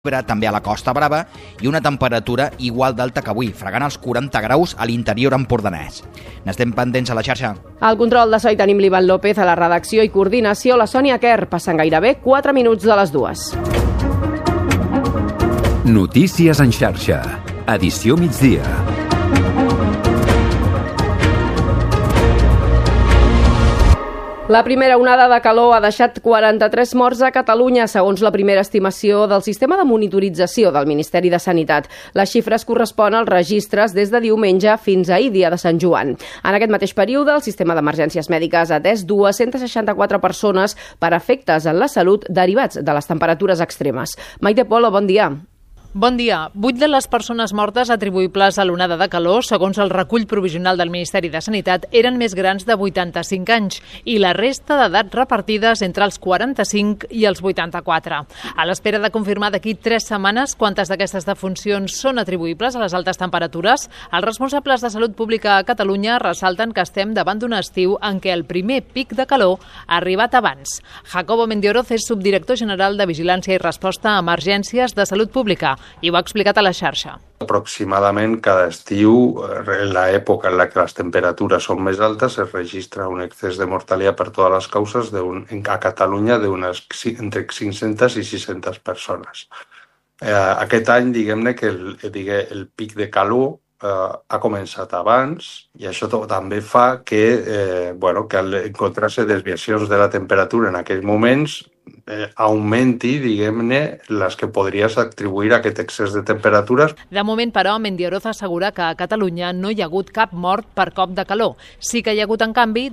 també a la Costa Brava, i una temperatura igual d'alta que avui, fregant els 40 graus a l'interior empordanès. N'estem pendents a la xarxa. Al control de so hi tenim l'Ivan López, a la redacció i coordinació la Sònia Quer. Passen gairebé 4 minuts de les 2. Notícies en xarxa. Edició migdia. La primera onada de calor ha deixat 43 morts a Catalunya, segons la primera estimació del sistema de monitorització del Ministeri de Sanitat. Les xifres corresponen als registres des de diumenge fins ahir, dia de Sant Joan. En aquest mateix període, el sistema d'emergències mèdiques ha atès 264 persones per efectes en la salut derivats de les temperatures extremes. Maite Polo, bon dia. Bon dia. 8 de les persones mortes atribuïbles a l'onada de calor, segons el recull provisional del Ministeri de Sanitat, eren més grans de 85 anys i la resta d'edats repartides entre els 45 i els 84. A l'espera de confirmar d'aquí 3 setmanes quantes d'aquestes defuncions són atribuïbles a les altes temperatures, els responsables de Salut Pública a Catalunya ressalten que estem davant d'un estiu en què el primer pic de calor ha arribat abans. Jacobo Mendioroz és subdirector general de Vigilància i Resposta a Emergències de Salut Pública i ho ha explicat a la xarxa. Aproximadament cada estiu, en l'època en la que les temperatures són més altes, es registra un excés de mortalitat per totes les causes a Catalunya entre 500 i 600 persones. Aquest any, diguem-ne que el pic de calor ha començat abans i això també fa que al encontrar-se desviacions de la temperatura en aquells moments augmenti, diguem-ne, les que podries atribuir a aquest excés de temperatures. De moment, però, Mendioroz assegura que a Catalunya no hi ha hagut cap mort per cop de calor. Sí que hi ha hagut, en canvi,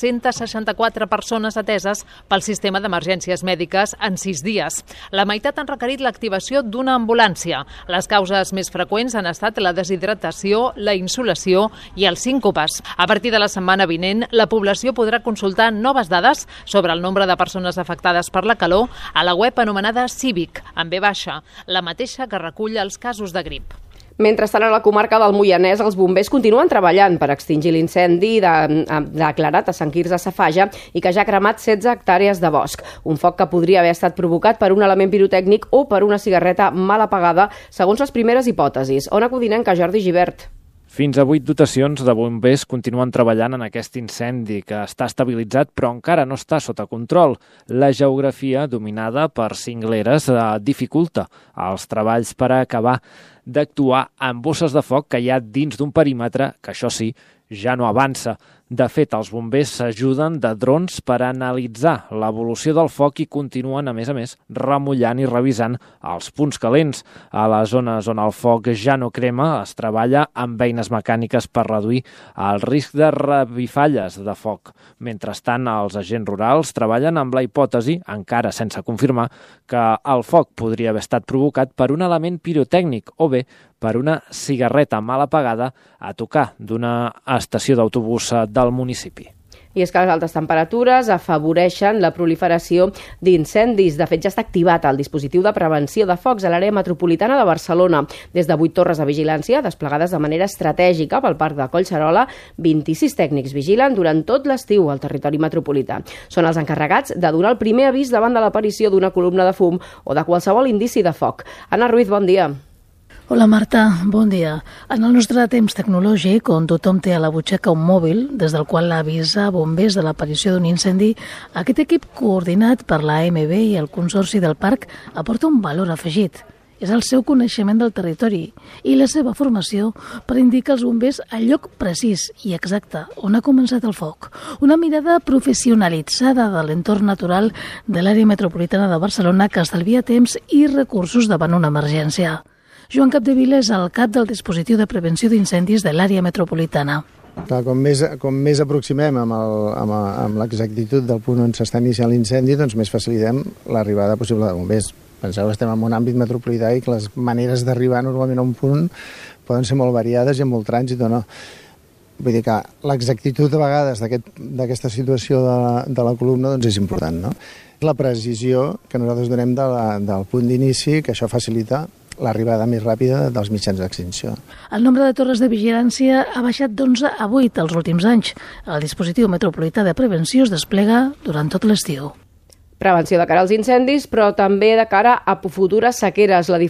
264 persones ateses pel sistema d'emergències mèdiques en 6 dies. La meitat han requerit l'activació d'una ambulància. Les causes més freqüents han estat la deshidratació, la insolació i els síncopes. A partir de la setmana vinent, la població podrà consultar noves dades sobre el nombre de persones afectades per la calor a la web anomenada Cívic, amb B baixa, la mateixa que recull els casos de grip. Mentrestant, a la comarca del Moianès, els bombers continuen treballant per extingir l'incendi declarat a Sant Quirze Safaja i que ja ha cremat 16 hectàrees de bosc. Un foc que podria haver estat provocat per un element pirotècnic o per una cigarreta mal apagada, segons les primeres hipòtesis. Ona Codinenca, Jordi Gibert. Fins a 8 dotacions de bombers continuen treballant en aquest incendi, que està estabilitzat però encara no està sota control. La geografia, dominada per cingleres, dificulta els treballs per acabar d'actuar amb bosses de foc que hi ha dins d'un perímetre que, això sí, ja no avança. De fet, els bombers s'ajuden de drons per analitzar l'evolució del foc i continuen, a més, remullant i revisant els punts calents. A les zones on el foc ja no crema, es treballa amb eines mecàniques per reduir el risc de revifalles de foc. Mentrestant, els agents rurals treballen amb la hipòtesi, encara sense confirmar, que el foc podria haver estat provocat per un element pirotècnic o bé per una cigarreta mal apagada a tocar d'una estació d'autobús del municipi. I és que les altes temperatures afavoreixen la proliferació d'incendis. De fet, ja està activat el dispositiu de prevenció de focs a l'àrea metropolitana de Barcelona. Des de 8 torres de vigilància, desplegades de manera estratègica pel Parc de Collserola, 26 tècnics vigilen durant tot l'estiu al territori metropolità. Són els encarregats de donar el primer avís davant de l'aparició d'una columna de fum o de qualsevol indici de foc. Anna Ruiz, bon dia. Hola Marta, bon dia. En el nostre temps tecnològic, on tothom té a la butxaca un mòbil, des del qual avisa bombers de l'aparició d'un incendi, aquest equip coordinat per la AMB i el Consorci del Parc aporta un valor afegit. És el seu coneixement del territori i la seva formació per indicar als bombers el lloc precís i exacte on ha començat el foc. Una mirada professionalitzada de l'entorn natural de l'àrea metropolitana de Barcelona que estalvia temps i recursos davant una emergència. Joan Capdevila és el cap del dispositiu de prevenció d'incendis de l'àrea metropolitana. Clar, com més aproximem amb l'exactitud del punt on s'està iniciant l'incendi, doncs més facilitem l'arribada possible de bombers. Penseu que estem en un àmbit metropolità i que les maneres d'arribar normalment a un punt poden ser molt variades i amb molt trànsit o no. Vull dir que l'exactitud de vegades d'aquesta situació de la columna doncs és important, no? La precisió que nosaltres donem del punt d'inici, que això facilita l'arribada més ràpida dels mitjans d'extinció. El nombre de torres de vigilància ha baixat d'11 a 8 els últims anys. El dispositiu metropolità de prevenció es desplega durant tot l'estiu. Prevenció de cara als incendis, però també de cara a futures sequeres. La